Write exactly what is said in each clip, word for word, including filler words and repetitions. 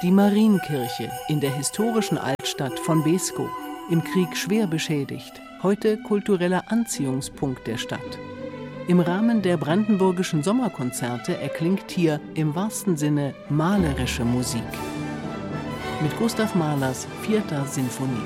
Die Marienkirche in der historischen Altstadt von Beeskow, im Krieg schwer beschädigt, heute kultureller Anziehungspunkt der Stadt. Im Rahmen der brandenburgischen Sommerkonzerte erklingt hier im wahrsten Sinne malerische Musik. Mit Gustav Mahlers vierter Sinfonie.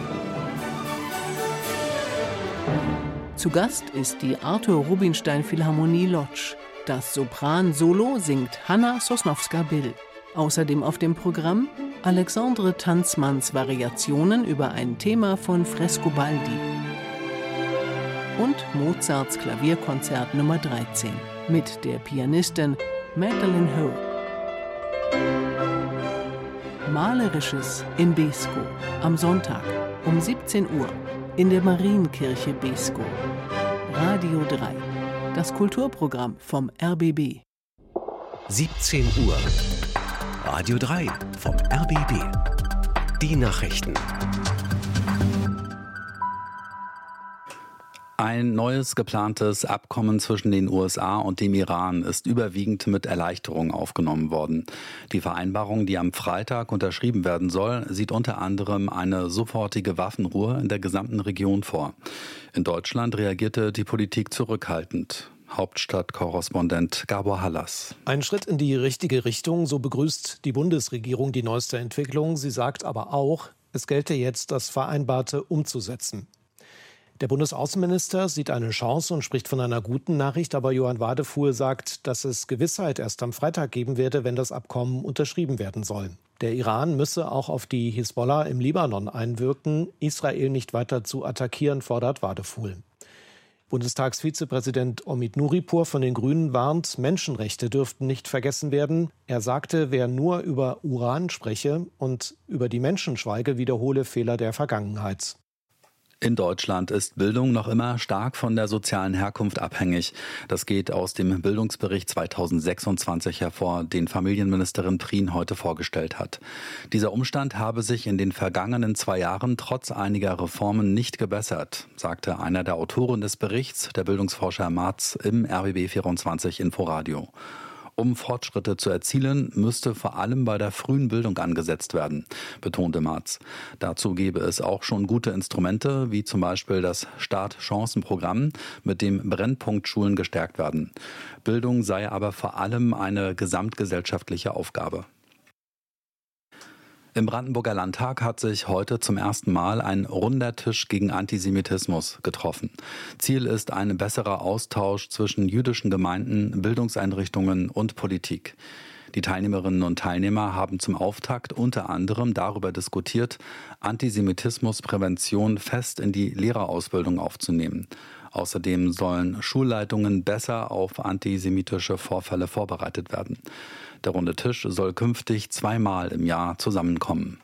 Zu Gast ist die Arthur Rubinstein Philharmonie Łódź. Das Sopran-Solo singt Hanna Sosnowska-Bill. Außerdem auf dem Programm Alexandre Tanzmanns Variationen über ein Thema von Frescobaldi. Und Mozarts Klavierkonzert Nummer dreizehn mit der Pianistin Madeleine Ho. Malerisches in Beeskow am Sonntag um siebzehn Uhr in der Marienkirche Beeskow. Radio drei, das Kulturprogramm vom R B B. siebzehn Uhr. Radio drei vom R B B. Die Nachrichten. Ein neues geplantes Abkommen zwischen den U S A und dem Iran ist überwiegend mit Erleichterung aufgenommen worden. Die Vereinbarung, die am Freitag unterschrieben werden soll, sieht unter anderem eine sofortige Waffenruhe in der gesamten Region vor. In Deutschland reagierte die Politik zurückhaltend. Hauptstadtkorrespondent Gabor Hallas. Ein Schritt in die richtige Richtung, so begrüßt die Bundesregierung die neueste Entwicklung. Sie sagt aber auch, es gelte jetzt, das Vereinbarte umzusetzen. Der Bundesaußenminister sieht eine Chance und spricht von einer guten Nachricht, aber Johann Wadefuhl sagt, dass es Gewissheit erst am Freitag geben werde, wenn das Abkommen unterschrieben werden soll. Der Iran müsse auch auf die Hisbollah im Libanon einwirken, Israel nicht weiter zu attackieren, fordert Wadefuhl. Bundestagsvizepräsident Omid Nuripur von den Grünen warnt, Menschenrechte dürften nicht vergessen werden. Er sagte, wer nur über Uran spreche und über die Menschen schweige, wiederhole Fehler der Vergangenheit. In Deutschland ist Bildung noch immer stark von der sozialen Herkunft abhängig. Das geht aus dem Bildungsbericht zweitausendsechsundzwanzig hervor, den Familienministerin Prien heute vorgestellt hat. Dieser Umstand habe sich in den vergangenen zwei Jahren trotz einiger Reformen nicht gebessert, sagte einer der Autoren des Berichts, der Bildungsforscher Marz, im R B B vierundzwanzig Inforadio. Um Fortschritte zu erzielen, müsste vor allem bei der frühen Bildung angesetzt werden, betonte Marz. Dazu gebe es auch schon gute Instrumente, wie zum Beispiel das Start-Chancen-Programm, mit dem Brennpunktschulen gestärkt werden. Bildung sei aber vor allem eine gesamtgesellschaftliche Aufgabe. Im Brandenburger Landtag hat sich heute zum ersten Mal ein runder Tisch gegen Antisemitismus getroffen. Ziel ist ein besserer Austausch zwischen jüdischen Gemeinden, Bildungseinrichtungen und Politik. Die Teilnehmerinnen und Teilnehmer haben zum Auftakt unter anderem darüber diskutiert, Antisemitismusprävention fest in die Lehrerausbildung aufzunehmen. Außerdem sollen Schulleitungen besser auf antisemitische Vorfälle vorbereitet werden. Der runde Tisch soll künftig zweimal im Jahr zusammenkommen.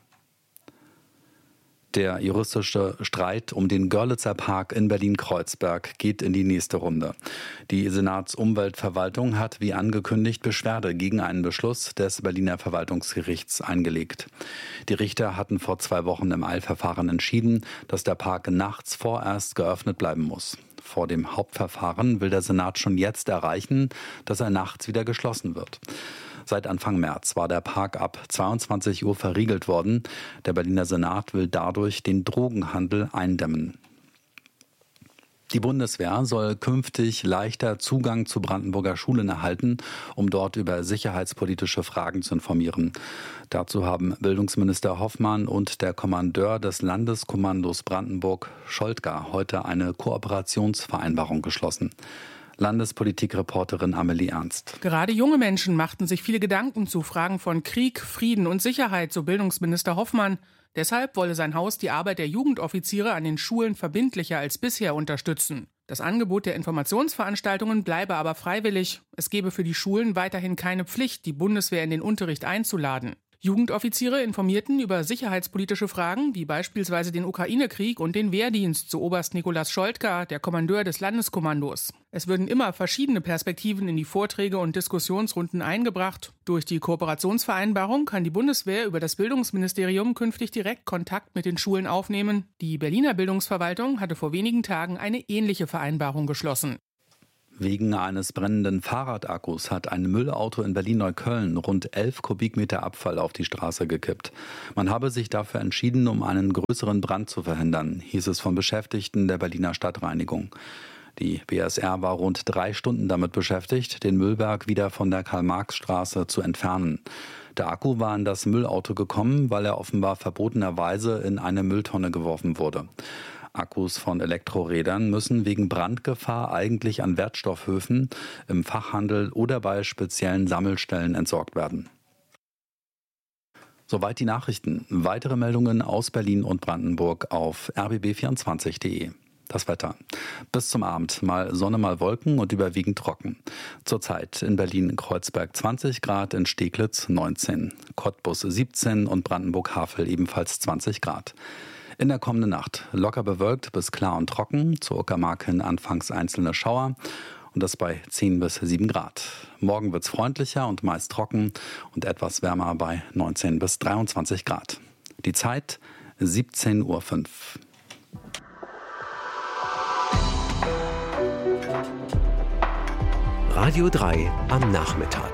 Der juristische Streit um den Görlitzer Park in Berlin-Kreuzberg geht in die nächste Runde. Die Senatsumweltverwaltung hat wie angekündigt Beschwerde gegen einen Beschluss des Berliner Verwaltungsgerichts eingelegt. Die Richter hatten vor zwei Wochen im Eilverfahren entschieden, dass der Park nachts vorerst geöffnet bleiben muss. Vor dem Hauptverfahren will der Senat schon jetzt erreichen, dass er nachts wieder geschlossen wird. Seit Anfang März war der Park ab zweiundzwanzig Uhr verriegelt worden. Der Berliner Senat will dadurch den Drogenhandel eindämmen. Die Bundeswehr soll künftig leichter Zugang zu Brandenburger Schulen erhalten, um dort über sicherheitspolitische Fragen zu informieren. Dazu haben Bildungsminister Hoffmann und der Kommandeur des Landeskommandos Brandenburg, Scholtger, heute eine Kooperationsvereinbarung geschlossen. Landespolitikreporterin Amelie Ernst. Gerade junge Menschen machten sich viele Gedanken zu Fragen von Krieg, Frieden und Sicherheit, so Bildungsminister Hoffmann. Deshalb wolle sein Haus die Arbeit der Jugendoffiziere an den Schulen verbindlicher als bisher unterstützen. Das Angebot der Informationsveranstaltungen bleibe aber freiwillig. Es gebe für die Schulen weiterhin keine Pflicht, die Bundeswehr in den Unterricht einzuladen. Jugendoffiziere informierten über sicherheitspolitische Fragen, wie beispielsweise den Ukraine-Krieg und den Wehrdienst, so Oberst Nikolaus Scholtger, der Kommandeur des Landeskommandos. Es würden immer verschiedene Perspektiven in die Vorträge und Diskussionsrunden eingebracht. Durch die Kooperationsvereinbarung kann die Bundeswehr über das Bildungsministerium künftig direkt Kontakt mit den Schulen aufnehmen. Die Berliner Bildungsverwaltung hatte vor wenigen Tagen eine ähnliche Vereinbarung geschlossen. Wegen eines brennenden Fahrradakkus hat ein Müllauto in Berlin-Neukölln rund elf Kubikmeter Abfall auf die Straße gekippt. Man habe sich dafür entschieden, um einen größeren Brand zu verhindern, hieß es von Beschäftigten der Berliner Stadtreinigung. Die B S R war rund drei Stunden damit beschäftigt, den Müllberg wieder von der Karl-Marx-Straße zu entfernen. Der Akku war in das Müllauto gekommen, weil er offenbar verbotenerweise in eine Mülltonne geworfen wurde. Akkus von Elektrorädern müssen wegen Brandgefahr eigentlich an Wertstoffhöfen, im Fachhandel oder bei speziellen Sammelstellen entsorgt werden. Soweit die Nachrichten. Weitere Meldungen aus Berlin und Brandenburg auf r b b vierundzwanzig punkt d e. Das Wetter. Bis zum Abend mal Sonne, mal Wolken und überwiegend trocken. Zurzeit in Berlin-Kreuzberg zwanzig Grad, in Steglitz neunzehn, Cottbus siebzehn und Brandenburg-Havel ebenfalls zwanzig Grad. In der kommenden Nacht locker bewölkt bis klar und trocken, zur Uckermark hin anfangs einzelne Schauer und das bei zehn bis sieben Grad. Morgen wird's freundlicher und meist trocken und etwas wärmer bei neunzehn bis dreiundzwanzig Grad. Die Zeit siebzehn Uhr fünf. Radio drei am Nachmittag.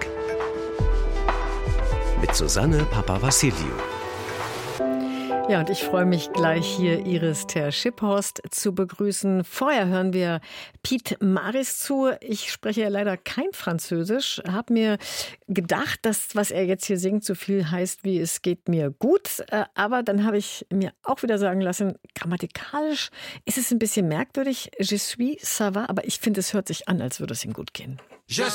Mit Susanne Papavassiliou. Ja, und ich freue mich gleich hier Iris Ter-Schipphorst zu begrüßen. Vorher hören wir Piet Maris zu. Ich spreche ja leider kein Französisch, habe mir gedacht, dass was er jetzt hier singt so viel heißt wie es geht mir gut. Aber dann habe ich mir auch wieder sagen lassen, grammatikalisch ist es ein bisschen merkwürdig. Je suis, ça va, aber ich finde, es hört sich an, als würde es ihm gut gehen. Je